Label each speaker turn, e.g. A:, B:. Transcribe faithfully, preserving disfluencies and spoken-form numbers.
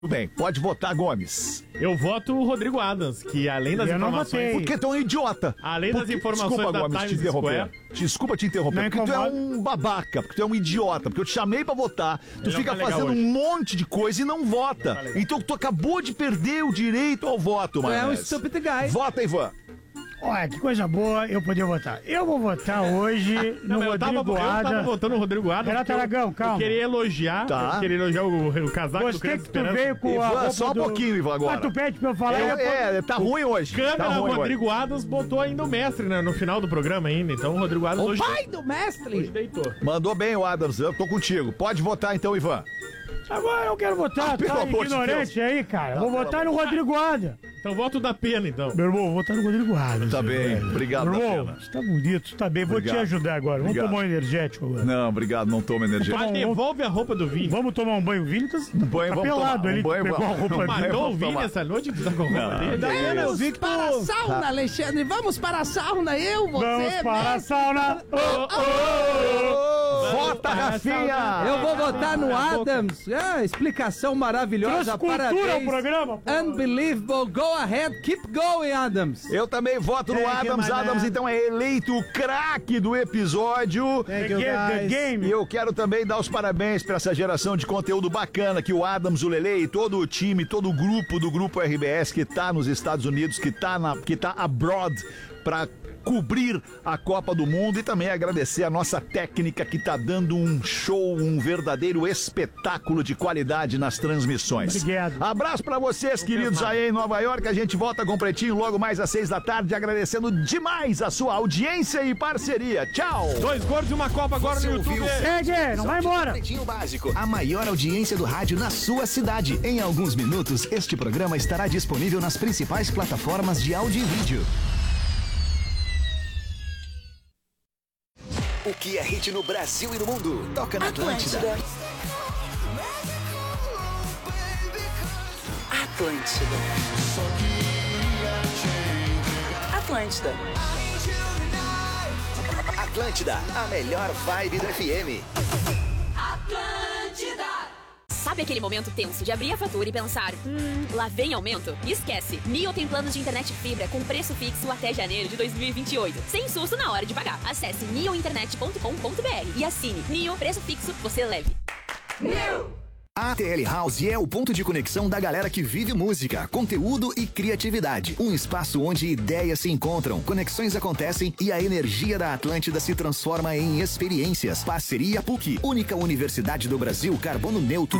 A: Bem, pode votar, Gomes.
B: Eu voto o Rodrigo Adams, que além das
C: Eu não
B: informações...
C: votei.
A: Porque tu é um idiota.
B: Além das
A: Porque-
B: informações
A: Desculpa,
B: da
A: Gomes, te
B: Times
A: interromper.
B: Square...
A: Desculpa te interromper,
C: Não
A: porque tu é
C: incomoda.
A: um babaca, porque tu é um idiota, porque eu te chamei pra votar, tu
B: Ele não
A: fica
B: tá legal
A: fazendo
B: hoje.
A: um monte de coisa e não vota.
B: tá legal.
A: Então tu acabou de perder o direito ao voto,
D: Tu é um
A: Maionese.
D: stupid guy.
A: Vota, Ivan.
C: Olha, que coisa boa eu poder votar. Eu vou votar hoje
B: Não,
C: no
B: eu tava,
C: Rodrigo
B: eu tava
C: Adams.
B: votando no Rodrigo Adams.
C: Renato
B: porque eu-
C: Aragão, calma.
B: Eu queria elogiar,
A: Tá.
B: eu queria elogiar o, o casaco do
C: Gostei
B: Criança
C: que tu
B: Esperança.
C: veio com a
A: Ivan,
C: roupa
A: só um
C: do...
A: pouquinho, Ivan, agora.
C: Mas tu pede pra eu falar...
A: Eu-
C: eu ia-
A: é, tá ruim hoje.
B: Câmera,
A: tá ruim
B: Rodrigo
A: hoje.
B: Adams botou ainda o mestre, né, no final do programa ainda. Então o Rodrigo Adams
D: O
B: hoje,
D: pai do
B: hoje
D: mestre.
B: deitou.
A: Mandou bem o Adams, eu tô contigo. Pode votar então, Ivan.
C: Agora eu quero votar,
A: Ah, pelo
C: tá
A: amor de
C: ignorante aí, cara. Vou votar no Rodrigo Adams.
B: Então voto da pena, então.
C: Meu irmão, vou votar no Rodrigo Adams.
A: Tá bem,
C: velho.
A: obrigado,
C: Meu
A: da
C: irmão,
A: pena.
C: você tá bonito, você tá bem. Vou
A: Obrigado.
C: te ajudar agora. Vamos
A: Obrigado.
C: tomar um energético agora.
A: Não, obrigado, não toma energia.
B: Mas
C: um-
B: devolve a roupa do Vini.
C: Vamos tomar um banho Vinícius?
A: Um banho,
C: tá
A: vamos
C: pelado
A: tomar. Um
C: ali,
A: banho,
C: pegou
A: vamos-
C: a roupa
A: um
C: dele.
A: banho.
B: Mandou o
A: vamos
B: Vini
A: tomar.
B: essa noite que tá com a roupa
A: Não,
B: dele.
A: daí
B: Daí,
A: eu
B: eu vi que tu...
D: Para a sauna, Alexandre. Vamos para a sauna. Eu, você,
C: Vamos para a
D: mestre.
C: sauna. Oh, oh, oh.
A: Vota, Rafinha!
D: Eu vou votar no Adams. Ah, explicação maravilhosa.
C: Transcultura
D: Parabéns.
C: o programa. pô.
D: Unbelievable. Go ahead. Keep going, Adams.
A: Eu também voto no
E: Thank you,
A: Adams.
E: my
A: Adams,
E: man.
A: então, é eleito o craque do episódio.
E: Thank
C: The
E: you,
C: game, the
E: guys.
C: game.
A: E eu quero também dar os parabéns para essa geração de conteúdo bacana que o Adams, o Lele e todo o time, todo o grupo do Grupo R B S que tá nos Estados Unidos, que tá, na, que tá abroad para cobrir a Copa do Mundo, e também agradecer a nossa técnica que tá dando um show, um verdadeiro espetáculo de qualidade nas transmissões.
C: Obrigado.
A: Abraço para vocês, queridos aí em Nova York. A gente volta com o Pretinho logo mais às seis da tarde, agradecendo demais a sua audiência e parceria. Tchau!
B: Dois gordos e uma copa agora
F: Você
B: no YouTube.
F: ouviu?
C: Segue, não vai embora.
F: Pretinho Básico, a maior audiência do rádio na sua cidade. Em alguns minutos, este programa estará disponível nas principais plataformas de áudio e vídeo. O que é hit no Brasil e no mundo? Toca na Atlântida.
G: Atlântida. Atlântida.
F: Atlântida, a melhor vibe do F M.
H: Sabe aquele momento tenso de abrir a fatura e pensar, hum, lá vem aumento? Esquece! Nio tem planos de internet fibra com preço fixo até janeiro de dois mil e vinte e oito. Sem susto na hora de pagar. Acesse nio internet ponto com ponto b r e assine. Nio, preço fixo, você leve.
F: A T L House é o ponto de conexão da galera que vive música, conteúdo e criatividade. Um espaço onde ideias se encontram, conexões acontecem e a energia da Atlântida se transforma em experiências. Parceria P U C, única universidade do Brasil carbono neutro.